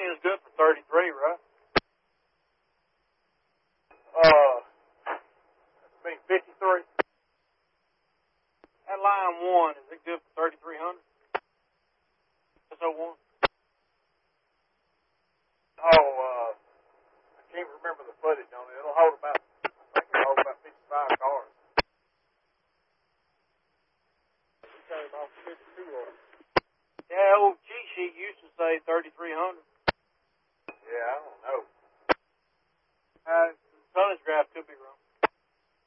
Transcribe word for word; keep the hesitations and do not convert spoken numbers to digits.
is good for thirty-three, right? Uh, I mean fifty-three. That line one, is it good for thirty-three hundred? S O one? Oh, uh, I can't remember the footage on it. It'll hold about, I think it'll hold about fifty-five cars. We came off fifty-two on it. Yeah, old cheat sheet used to say thirty-three hundred. Yeah, I don't know. Uh, the tonnage graph could be wrong.